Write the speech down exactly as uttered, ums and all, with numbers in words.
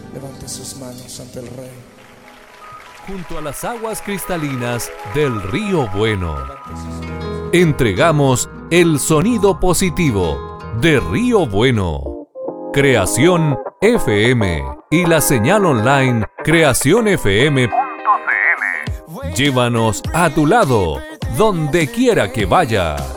Levante sus manos ante el Rey. Junto a las aguas cristalinas del Río Bueno, entregamos el sonido positivo de Río Bueno. Creación F M y la señal online creación f m punto c l. Llévanos a tu lado, donde quiera que vayas.